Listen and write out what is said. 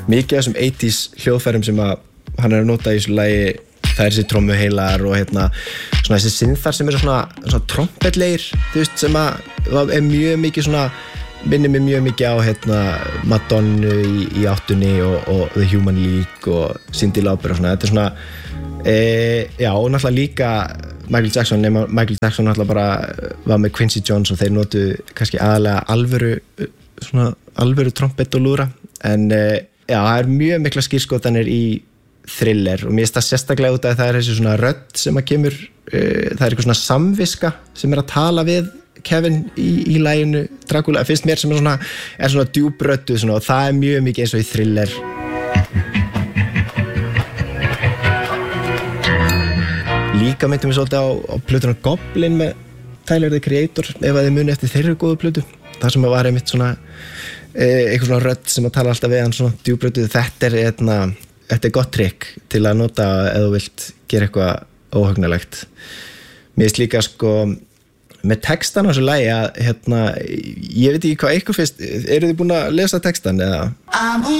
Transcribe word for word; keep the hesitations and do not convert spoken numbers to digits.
mikið af þessum eighties hljóðfærum sem að hann er að nota í þessu lagi, það er þessi trommuheilar og hérna svona þessi synthar sem eru svona, svona trompetlegir, þú veist, sem að er mjög mikið svona, minnir mig mjög mikið á hérna Madonnu í, í áttunni og, og The Human League og Cyndi Lauper og svona, þetta er svona e, já, og náttúrulega líka Michael Jackson, nema Michael Jackson náttúrulega bara var með Quincy Jones og þeir notu kannski aðalega alvöru svona alvöru trompet og lúðra, en e, já, það er mjög mikla skírskotanir í Thriller og mér finnst það sérstaklega út að það er þessi svona rödd sem að kemur uh, það er eitthvað svona samviska sem er að tala við Kevin í, í laginu Dracula, finnst mér sem er svona er svona djúpröddu svona, og það er mjög mikið eins og í Thriller. Líka myndum við svolítið á, á plötuna Goblin með Tyler the Creator, ef að þið muni eftir þeirri góðu plötu, það sem var einmitt svona eh, eitthvað svona rödd sem að tala alltaf við hann svona djúpröddu, þetta er einna Þetta er gott trikk til að nota ef þú vilt gera eitthvað óhugnalegt. Mér finnst líka sko með textan á þessu lagi að hérna, ég veit ekki hvað ykkur finnst, eru þið búin að lesa textan eða?